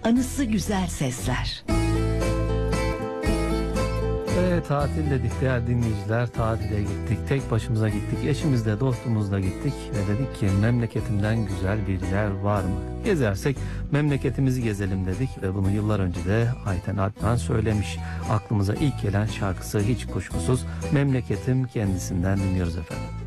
anısı güzel sesler. Tatil dedik değerli dinleyiciler, tatile gittik, tek başımıza gittik, eşimizle dostumuzla gittik ve dedik ki memleketimden güzel bir yer var mı? Gezersek memleketimizi gezelim dedik ve bunu yıllar önce de Ayten Alpman söylemiş. Aklımıza ilk gelen şarkısı hiç kuşkusuz Memleketim kendisinden dinliyoruz efendim.